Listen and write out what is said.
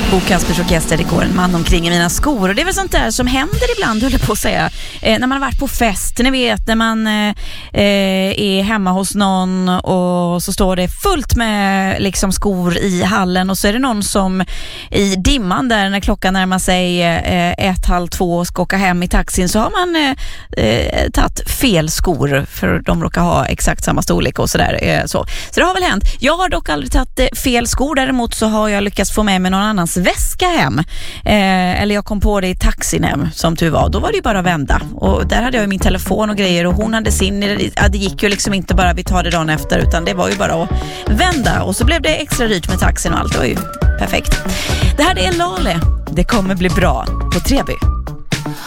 Bo Kaspers Orkester, det går en man omkring i mina skor. Och det är väl sånt där som händer ibland, höll jag på att säga. När man har varit på fest, ni vet, när man är hemma hos någon och så står det fullt med liksom skor i hallen. Och så är det någon som i dimman där när klockan närmar sig 1:30 och ska åka hem i taxin, så har man tagit fel skor för de råkar ha exakt samma storlek och sådär. Så det har väl hänt. Jag har dock aldrig tagit fel skor, däremot så har jag lyckats få med mig någon annans väska hem. Eller jag kom på det i taxin hem, som tur var. Då var det ju bara att vända. Och där hade jag ju min telefon och grejer och hon hade sin. Det gick ju liksom inte bara vi tar det dagen efter, utan det var ju bara att vända. Och så blev det extra dyrt med taxin och allt. Det var ju perfekt. Det här är Lale. Det kommer bli bra på Treby.